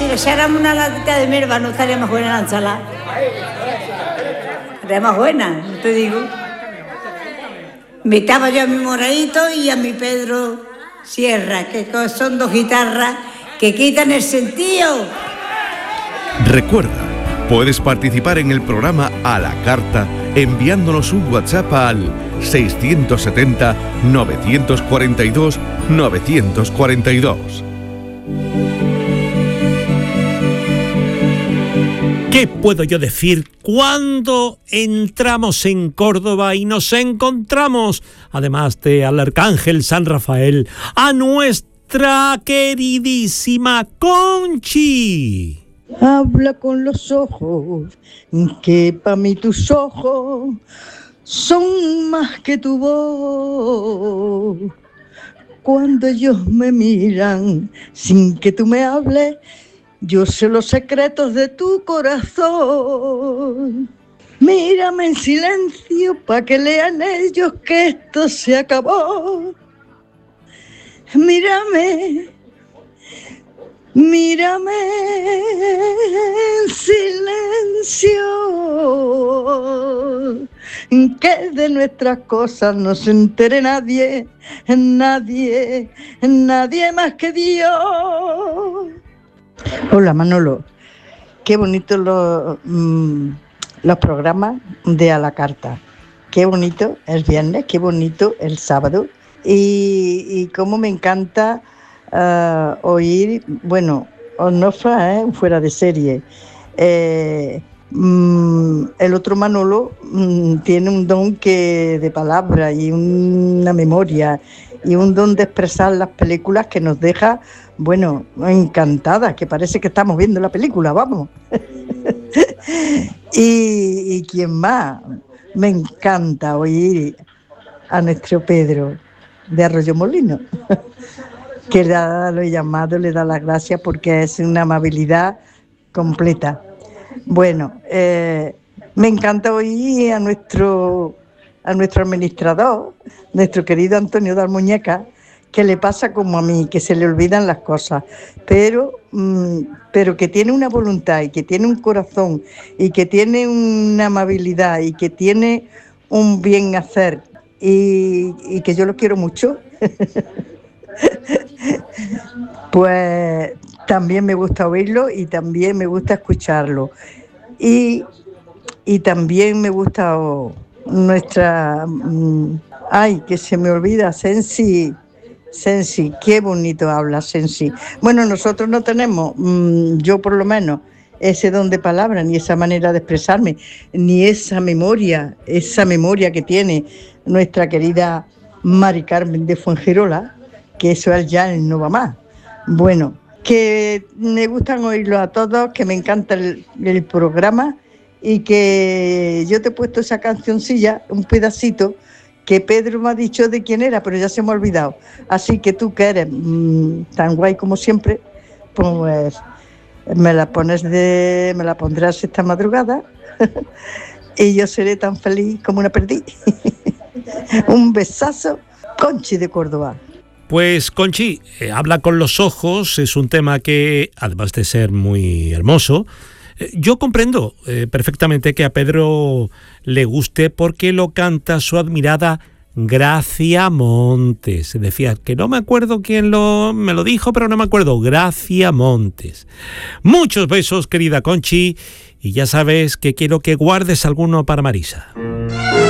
si le echáramos una latita de merva, ¿no estaría más buena la ensalada? Estaría más buena, no te digo. Invitaba yo a mi Moradito y a mi Pedro Sierra, que son dos guitarras que quitan el sentido. Recuerda, puedes participar en el programa a la carta enviándonos un WhatsApp al 670 942 942. ¿Qué puedo yo decir cuando entramos en Córdoba y nos encontramos, además de al Arcángel San Rafael, a nuestra queridísima Conchi? Habla con los ojos, que pa' mí tus ojos son más que tu voz. Cuando ellos me miran sin que tú me hables, yo sé los secretos de tu corazón. Mírame en silencio pa' que lean ellos que esto se acabó. Mírame en silencio, que de nuestras cosas no se entere nadie más que Dios. Hola Manolo, qué bonitos los programas de A la Carta, qué bonito el viernes, qué bonito el sábado y cómo me encanta oír, bueno, Onofra, fuera de serie. El otro Manolo tiene un don de palabra y una memoria y un don de expresar las películas que nos deja, bueno, encantadas, que parece que estamos viendo la película, vamos. y quién más, me encanta oír a nuestro Pedro de Arroyo Molino, que lo he llamado, le da las gracias porque es una amabilidad completa. Bueno, me encanta oír a nuestro administrador, nuestro querido Antonio de Almuñeca, que le pasa como a mí, que se le olvidan las cosas, pero que tiene una voluntad y que tiene un corazón y que tiene una amabilidad y que tiene un bien hacer y que yo lo quiero mucho. Pues también me gusta oírlo y también me gusta escucharlo y también me gusta nuestra que se me olvida, Sensi, qué bonito habla Sensi. Bueno, nosotros no tenemos, yo por lo menos, ese don de palabra, ni esa manera de expresarme, ni esa memoria que tiene nuestra querida Mari Carmen de Fuengirola, que eso es ya no va más. Bueno, que me gustan oírlo a todos, que me encanta el programa y que yo te he puesto esa cancioncilla, un pedacito, que Pedro me ha dicho de quién era, pero ya se me ha olvidado. Así que tú que eres tan guay como siempre, pues me la pondrás esta madrugada y yo seré tan feliz como una perdiz. Un besazo, Conchi de Córdoba. Pues Conchi, habla con los ojos, es un tema que, además de ser muy hermoso, yo comprendo perfectamente que a Pedro le guste porque lo canta su admirada Gracia Montes. Decía que no me acuerdo quién me lo dijo, pero no me acuerdo. Gracia Montes. Muchos besos, querida Conchi, y ya sabes que quiero que guardes alguno para Marisa.